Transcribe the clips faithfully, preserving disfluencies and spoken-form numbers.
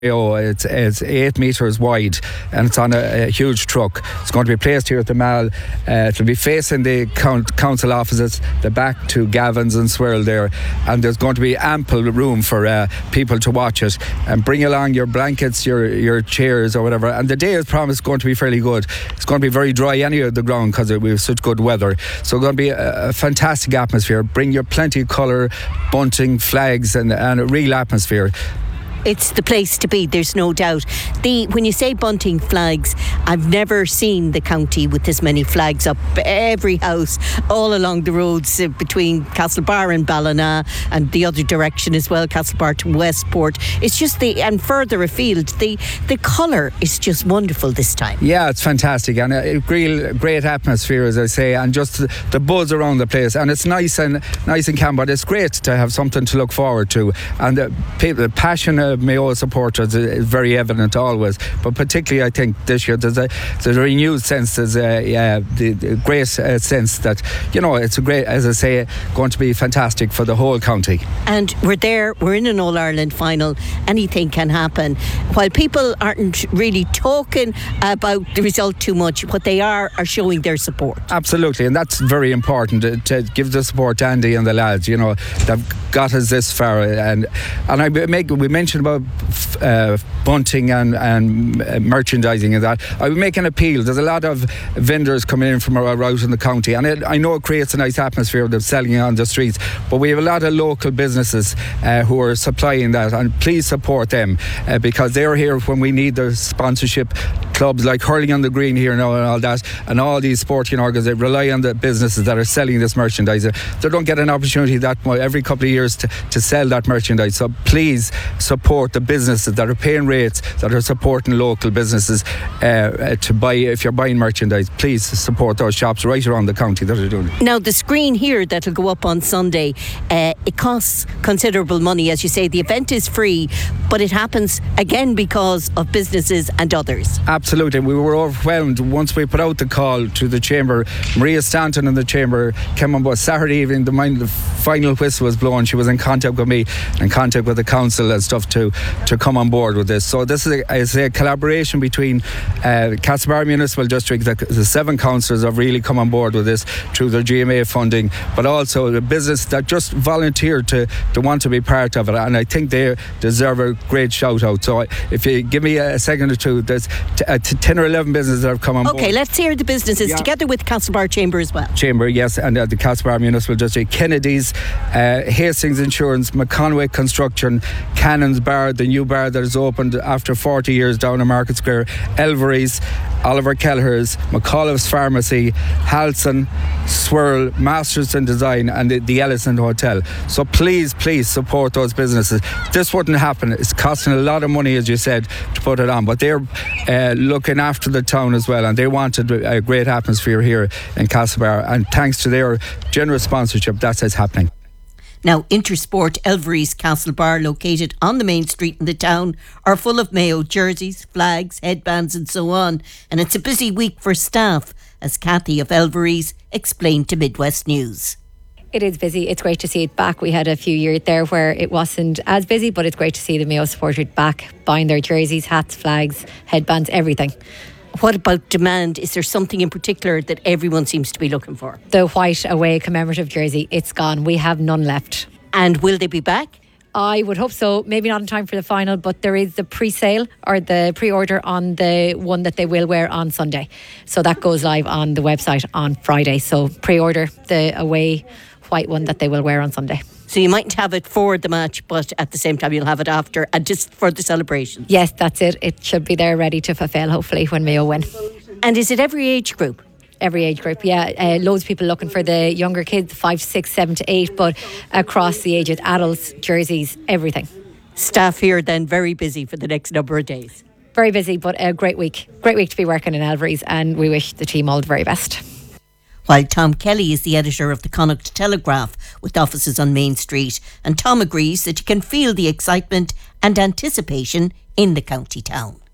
Oh, it's it's eight metres wide and it's on a, a huge truck. It's going to be placed here at the Mall. Uh, it'll be facing the count, council offices, the back to Gavin's and Swirl there, and there's going to be ample room for uh, people to watch it. And bring along your blankets, your your chairs or whatever. And the day is promised going to be fairly good. It's going to be very dry anyway of the ground because we have such good weather. So it's going to be a, a fantastic atmosphere. Bring your plenty of colour, bunting, flags, and, and a real atmosphere. It's the place to be, there's no doubt. The when you say bunting, flags, I've never seen the county with this many flags up every house all along the roads uh, between Castlebar and Ballina and the other direction as well, Castlebar to Westport. It's just the and further afield, the the colour is just wonderful this time. Yeah, it's fantastic and a real great atmosphere, as I say, and just the, the buzz around the place, and it's nice and nice and calm, but it's great to have something to look forward to, and the people, the passion of Mayo supporters is very evident always, but particularly I think this year there's a, there's a renewed sense, there's a, yeah, the, the great uh, sense that, you know, it's a great, as I say, going to be fantastic for the whole county. And we're there, we're in an All-Ireland final, anything can happen. While people aren't really talking about the result too much, what they are are showing their support. Absolutely, and that's very important to, to give the support to Andy and the lads, you know, they've got us this far, and and I make we mentioned about uh, bunting and, and uh, merchandising and that. I would make an appeal. There's a lot of vendors coming in from around in the county, and it, I know it creates a nice atmosphere of them selling on the streets, but we have a lot of local businesses uh, who are supplying that, and please support them uh, because they're here when we need their sponsorship. Clubs like Hurling on the Green here now and all that, and all these sporting organisations rely on the businesses that are selling this merchandise. They don't get an opportunity that much every couple of years to, to sell that merchandise, so please support the businesses that are paying rates, that are supporting local businesses uh, to buy. If you're buying merchandise, please support those shops right around the county that are doing it. Now the screen here that'll go up on Sunday, uh, it costs considerable money. As you say, the event is free, but it happens again because of businesses and others. Absolutely, we were overwhelmed once we put out the call to the chamber. Maria Stanton in the chamber came on board Saturday evening. The, mind, the final whistle was blown. She was in contact with me, in contact with the council and stuff to to come on board with this. So this is a, is a collaboration between uh, Castlebar Municipal District. The, the seven councillors have really come on board with this through their G M A funding, but also the business that just volunteered to, to want to be part of it, and I think they deserve a great shout out. So if you give me a second or two, there's t- uh, t- ten or eleven businesses that have come on okay, board. Okay, let's hear the businesses yeah. together with Castlebar Chamber as well. Chamber, yes, and uh, the Castlebar Municipal District, Kennedy's, uh, Hastings Insurance, McConway Construction, Cannon's Bar, the new bar that has opened after forty years down in Market Square, Elvery's, Oliver Kelleher's, McAuliffe's Pharmacy, Halson, Swirl, Masters in Design, and the, the Ellison Hotel. So please, please support those businesses. This wouldn't happen. It's costing a lot of money, as you said, to put it on, but they're uh, looking after the town as well, and they wanted a great atmosphere here in Castlebar, and thanks to their generous sponsorship, that's what's happening. Now, Intersport Elvery's Castlebar, located on the main street in the town, are full of Mayo jerseys, flags, headbands and so on. And it's a busy week for staff, as Kathy of Elvery's explained to Midwest News. It is busy. It's great to see it back. We had a few years there where it wasn't as busy, but it's great to see the Mayo supporters back, buying their jerseys, hats, flags, headbands, everything. What about demand? Is there something in particular that everyone seems to be looking for? The white away commemorative jersey, it's gone. We have none left. And will they be back? I would hope so. Maybe not in time for the final, but there is the pre-sale or the pre-order on the one that they will wear on Sunday. So that goes live on the website on Friday. So pre-order the away white one that they will wear on Sunday. So you mightn't have it for the match, but at the same time you'll have it after and just for the celebration. Yes, that's it. It should be there ready to fulfil, hopefully, when Mayo win. And is it every age group? Every age group, yeah. Uh, loads of people looking for the younger kids, five, six, seven to eight, but across the ages, adults, jerseys, everything. Staff here then very busy for the next number of days. Very busy, but a great week. Great week to be working in Elvery's, and we wish the team all the very best. While Tom Kelly is the editor of the Connacht Telegraph with offices on Main Street, and Tom agrees that you can feel the excitement and anticipation in the county town.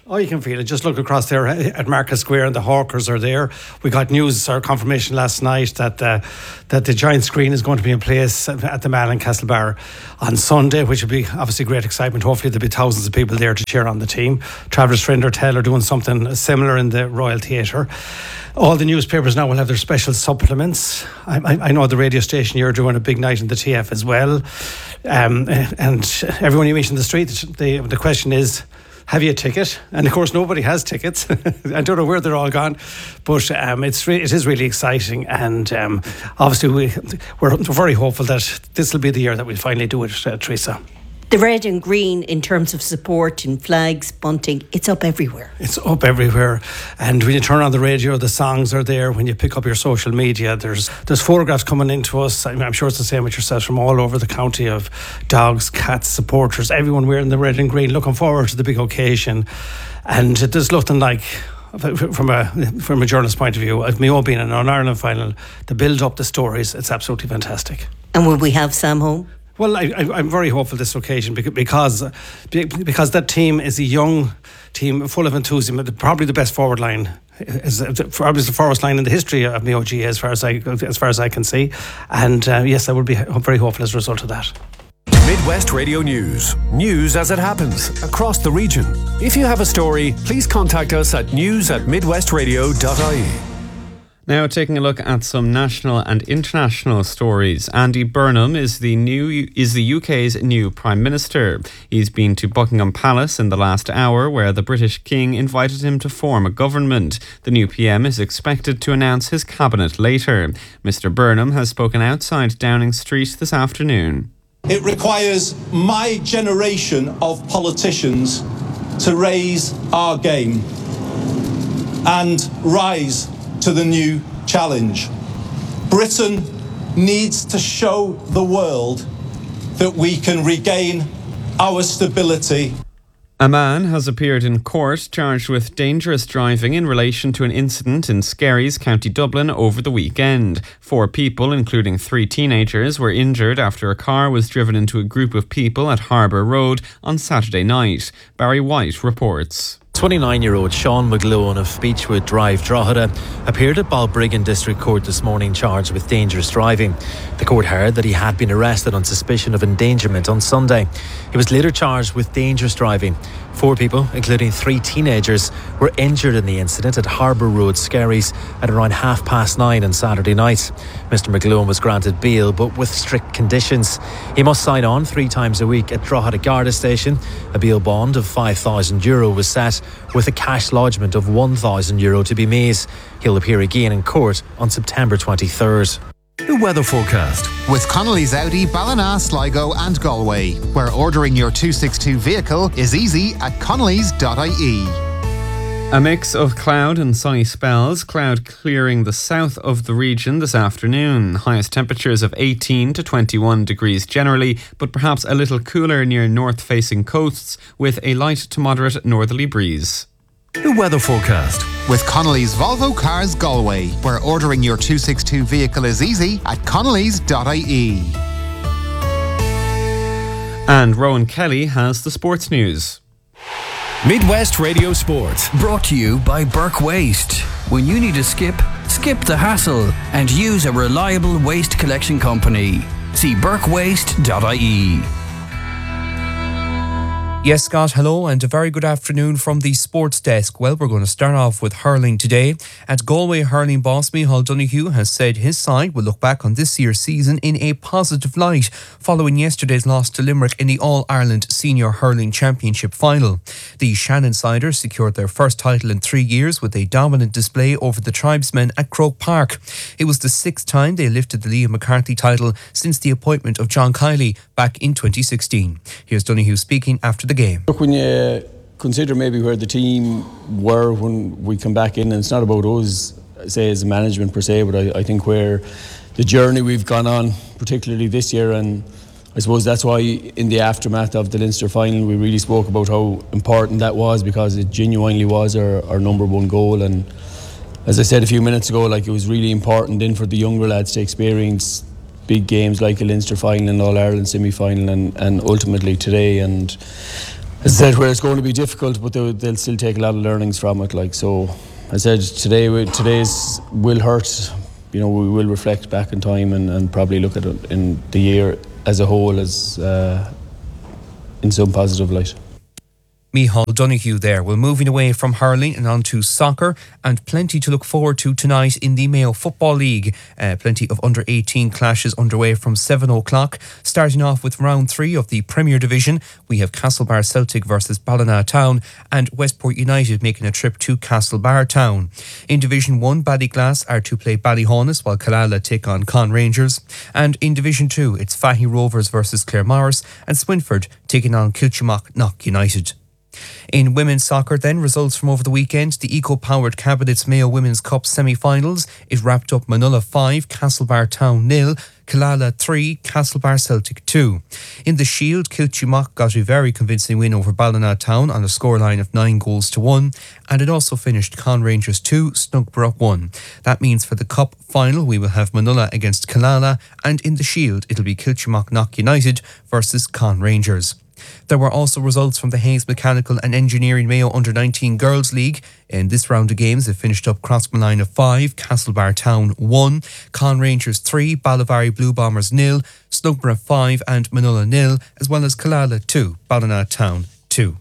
Oh, you can feel it. Just look across there at Market Square and the hawkers are there. We got news or confirmation last night that uh, that the giant screen is going to be in place at the Mall in Castlebar on Sunday, which will be obviously great excitement. Hopefully there'll be thousands of people there to cheer on the team. Travellers Friend or Tell are doing something similar in the Royal Theatre. All the newspapers now will have their special supplements. I, I, I know the radio station, you're doing a big night in the T F as well. Um, and everyone you meet in the street, the, the question is, have you a ticket? And of course nobody has tickets. I don't know where they're all gone, but um, it's re- it is really exciting, and um, obviously we, we're very hopeful that this will be the year that we'll finally do it, uh, Teresa. The red and green in terms of support and flags, bunting, it's up everywhere. It's up everywhere. And when you turn on the radio, the songs are there. When you pick up your social media, there's there's photographs coming into us. I'm, I'm sure it's the same with yourselves from all over the county of dogs, cats, supporters, everyone wearing the red and green, looking forward to the big occasion. And there's nothing like, from a from a journalist's point of view, of Mayo being in an Ireland final, to build up the stories, it's absolutely fantastic. And will we have Sam home? Well, I, I, I'm very hopeful this occasion because because that team is a young team full of enthusiasm. Probably the best forward line, is probably the forward line in the history of Mayo G A, as far as I as far as I can see. And uh, yes, I would be very hopeful as a result of that. Midwest Radio News. News as it happens across the region. If you have a story, please contact us at news at midwestradio dot I E. Now taking a look at some national and international stories. Andy Burnham is the new is the U K's new Prime Minister. He's been to Buckingham Palace in the last hour, where the British King invited him to form a government. The new P M is expected to announce his cabinet later. Mister Burnham has spoken outside Downing Street this afternoon. It requires my generation of politicians to raise our game and rise to the new challenge. Britain needs to show the world that we can regain our stability. A man has appeared in court charged with dangerous driving in relation to an incident in Skerries, County Dublin, over the weekend. Four people, including three teenagers, were injured after a car was driven into a group of people at Harbour Road on Saturday night. Barry White reports. twenty-nine-year-old Sean McGlowan of Beechwood Drive, Drogheda, appeared at Balbriggan District Court this morning charged with dangerous driving. The court heard that he had been arrested on suspicion of endangerment on Sunday. He was later charged with dangerous driving. Four people, including three teenagers, were injured in the incident at Harbour Road, Skerries, at around half past nine on Saturday night. Mister McGlowan was granted bail, but with strict conditions. He must sign on three times a week at Drogheda Garda Station. A bail bond of five thousand euro was set, with a cash lodgement of one thousand euro to be made. He'll appear again in court on September twenty-third. The weather forecast with Connolly's Audi, Ballina, Sligo and Galway, where ordering your two sixty-two vehicle is easy at connellys dot I E. A mix of cloud and sunny spells, cloud clearing the south of the region this afternoon. Highest temperatures of eighteen to twenty-one degrees generally, but perhaps a little cooler near north-facing coasts with a light to moderate northerly breeze. The weather forecast with Connolly's Volvo Cars Galway, where ordering your two sixty-two vehicle is easy at connellys dot I E. And Rowan Kelly has the sports news. Midwest Radio Sport, brought to you by Burke Waste. When you need a skip, skip the hassle and use a reliable waste collection company. See burke waste dot I E. Yes, Scott, hello and a very good afternoon from the sports desk. Well, we're going to start off with hurling today. At Galway, hurling boss Micheál Donoghue has said his side will look back on this year's season in a positive light, following yesterday's loss to Limerick in the All-Ireland Senior Hurling Championship final. The Shannon Siders secured their first title in three years with a dominant display over the tribesmen at Croke Park. It was the sixth time they lifted the Liam McCarthy title since the appointment of John Kiley back in twenty sixteen. Here's Donoghue speaking after the game. Look, when you consider maybe where the team were when we come back in, and it's not about us, say, as a management per se, but I, I think where the journey we've gone on, particularly this year, and I suppose that's why in the aftermath of the Leinster final we really spoke about how important that was, because it genuinely was our, our number one goal. And as I said a few minutes ago, like, it was really important then for the younger lads to experience big games like a Leinster final and All-Ireland semi-final, and, and ultimately today. And As I said, where it's going to be difficult, but they'll, they'll still take a lot of learnings from it. Like so, I said today, today's will hurt. You know, we will reflect back in time and, and probably look at it in the year as a whole as uh, in some positive light. Micheál Donoghue there. Well, moving away from hurling and on to soccer, and plenty to look forward to tonight in the Mayo Football League. Uh, plenty of under eighteen clashes underway from seven o'clock. Starting off with round three of the Premier Division, we have Castlebar Celtic versus Ballina Town and Westport United making a trip to Castlebar Town. In Division one, Ballyglass are to play Ballyhonus while Killala take on Con Rangers. And in Division two, it's Fahy Rovers versus Claremorris and Swinford taking on Kilchimock Knock United. In women's soccer then, results from over the weekend. The eco-powered Cabinets Mayo Women's Cup semi-finals. It wrapped up Manulla five, Castlebar Town nil, Killala three, Castlebar Celtic two. In the Shield, Kilchimock got a very convincing win over Ballina Town on a scoreline of nine goals to one, and it also finished Con Rangers two, Snugborough one. That means for the Cup final we will have Manulla against Killala, and in the Shield it'll be Kilchimock Knock United versus Con Rangers. There were also results from the Hayes Mechanical and Engineering Mayo Under nineteen Girls League. In this round of games, it finished up Crossmolina five, Castlebar Town one, Con Rangers three, Balavari Blue Bombers nil, Snugborough five and Manulla nil, as well as Killala two, Ballina Town two.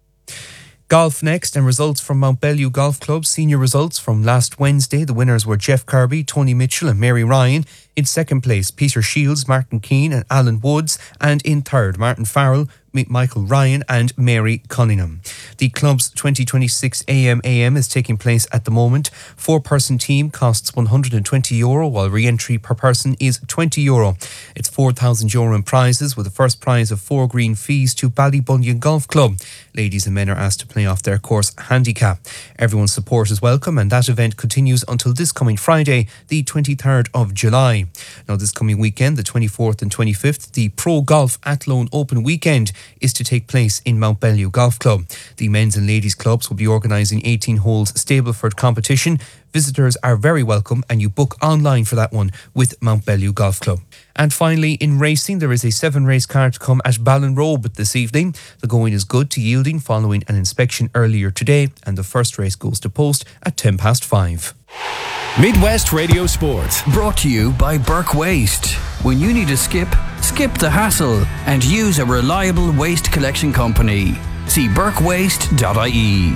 Golf next, and results from Mount Bellew Golf Club. Senior results from last Wednesday. The winners were Jeff Kirby, Tony Mitchell and Mary Ryan. In second place, Peter Shields, Martin Keane and Alan Woods. And in third, Martin Farrell, Michael Ryan and Mary Cunningham. The club's twenty twenty-six A M A M is taking place at the moment. Four-person team costs one hundred twenty euro, while re-entry per person is twenty euro. It's four thousand euro in prizes, with the first prize of four green fees to Ballybunion Golf Club. Ladies and men are asked to play off their course handicap. Everyone's support is welcome, and that event continues until this coming Friday, the twenty-third of July. Now, this coming weekend, the twenty-fourth and twenty-fifth, the Pro Golf Athlone Open Weekend is to take place in Mount Bellew Golf Club. The men's and ladies clubs will be organising eighteen holes Stableford competition. Visitors are very welcome, and you book online for that one with Mount Bellew Golf Club. And finally, in racing, there is a seven race card to come at Ballinrobe this evening. The going is good to yielding following an inspection earlier today, and the first race goes to post at ten past five. Midwest Radio Sport, brought to you by Burke Waste. When you need a skip, skip the hassle and use a reliable waste collection company. See burke waste dot I E.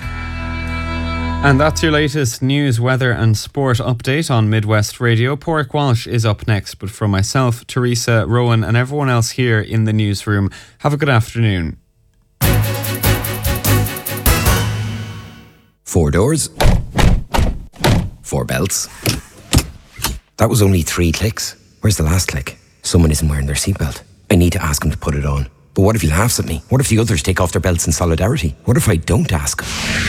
And that's your latest news, weather and sport update on Midwest Radio. Porrick Walsh is up next, but from myself, Teresa, Rowan and everyone else here in the newsroom, have a good afternoon. Four doors. Four belts. That was only three clicks. Where's the last click? Someone isn't wearing their seatbelt. I need to ask him to put it on. But what if he laughs at me? What if the others take off their belts in solidarity? What if I don't ask?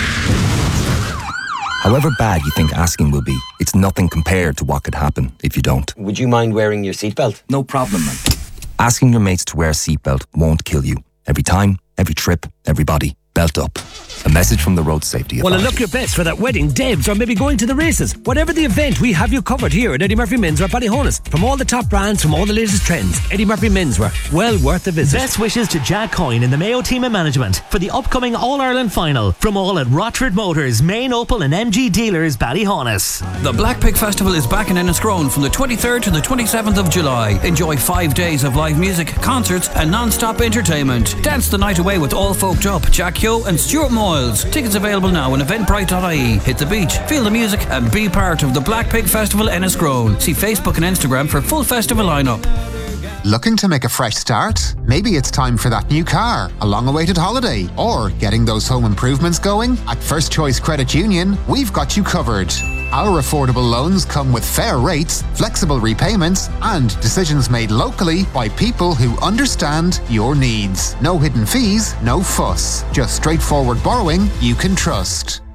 However bad you think asking will be, it's nothing compared to what could happen if you don't. Would you mind wearing your seatbelt? No problem, man. Asking your mates to wear a seatbelt won't kill you. Every time, every trip, everybody. Belt up. A message from the Road Safety Authority. Want to look your best for that wedding, Debs, or maybe going to the races? Whatever the event, we have you covered here at Eddie Murphy Menswear Ballyhonus. From all the top brands, from all the latest trends, Eddie Murphy Menswear, well worth a visit. Best wishes to Jack Coyne in the Mayo team and management for the upcoming All-Ireland final. From all at Rochford Motors, Main Opel and M G Dealers Ballyhonus. The Black Pig Festival is back in Enniscrone from the twenty-third to the twenty-seventh of July. Enjoy five days of live music, concerts and non-stop entertainment. Dance the night away with All Folk Up, Jack Yo and Stuart Moyles. Tickets available now on eventbrite dot I E. Hit the beach, feel the music and be part of the Black Pig Festival Enniscrone. See Facebook and Instagram for full festival lineup. Looking to make a fresh start? Maybe it's time for that new car, a long-awaited holiday, or getting those home improvements going? At First Choice Credit Union, we've got you covered. Our affordable loans come with fair rates, flexible repayments, and decisions made locally by people who understand your needs. No hidden fees, no fuss. Just straightforward borrowing you can trust.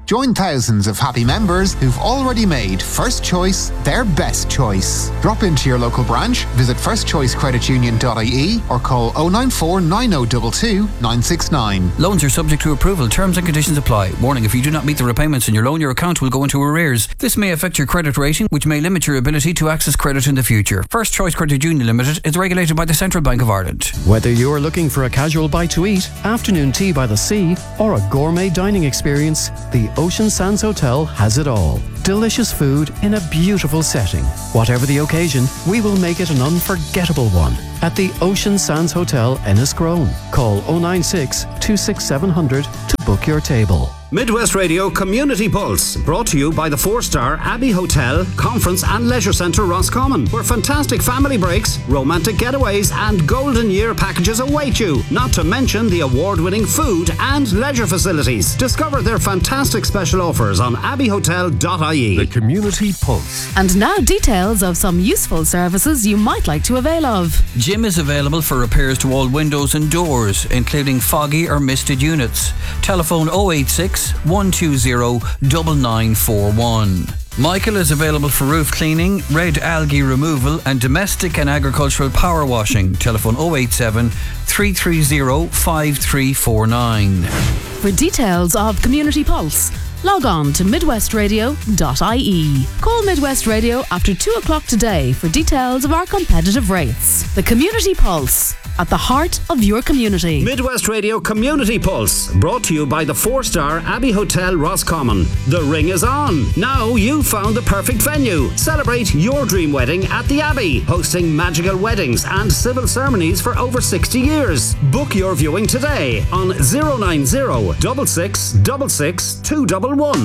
Join thousands of happy members who've already made First Choice their best choice. Drop into your local branch, visit first choice credit union dot I E or call oh nine four nine oh two two nine six nine. Loans are subject to approval. Terms and conditions apply. Warning, if you do not meet the repayments in your loan, your account will go into arrears. This may affect your credit rating, which may limit your ability to access credit in the future. First Choice Credit Union Limited is regulated by the Central Bank of Ireland. Whether you're looking for a casual bite to eat, afternoon tea by the sea, or a gourmet dining experience, the Ocean Sands Hotel has it all. Delicious food in a beautiful setting. Whatever the occasion, we will make it an unforgettable one at the Ocean Sands Hotel, Enniscrone. Call oh nine six, two six seven hundred to book your table. Midwest Radio Community Pulse, brought to you by the four-star Abbey Hotel, Conference and Leisure Centre Roscommon, where fantastic family breaks, romantic getaways and golden year packages await you, not to mention the award-winning food and leisure facilities. Discover their fantastic special offers on abbey hotel dot I E. The Community Pulse. And now details of some useful services you might like to avail of. Jim is available for repairs to all windows and doors, including foggy or misted units. Telephone oh eight six, one two zero, nine nine four one. Michael is available for roof cleaning, red algae removal and domestic and agricultural power washing. Telephone oh eight seven, three three zero, five three four nine. For details of Community Pulse, log on to midwest radio dot I E. Call Midwest Radio after two o'clock today for details of our competitive rates. The Community Pulse, at the heart of your community. Midwest Radio Community Pulse, brought to you by the four-star Abbey Hotel Roscommon. The ring is on. Now you've found the perfect venue. Celebrate your dream wedding at the Abbey, hosting magical weddings and civil ceremonies for over sixty years. Book your viewing today on oh nine oh, six six six six, two one one.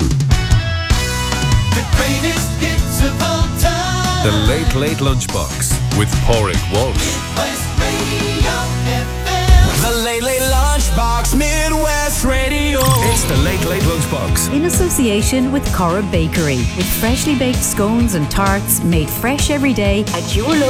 The greatest hits of all time. The Late Late Lunchbox with Porrick Walsh. The Late Late Lunchbox, Midwest Radio. It's the Late Late Lunchbox. In association with Cora Bakery, with freshly baked scones and tarts made fresh every day at your local